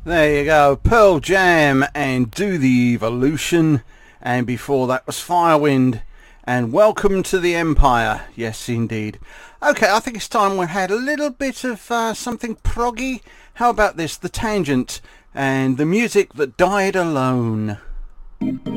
There you go, Pearl Jam and Do the Evolution, and before that was Firewind and Welcome to the Empire. Yes, indeed. Okay, I think it's time we had a little bit of something proggy. How about this, The Tangent and The Music That Died Alone.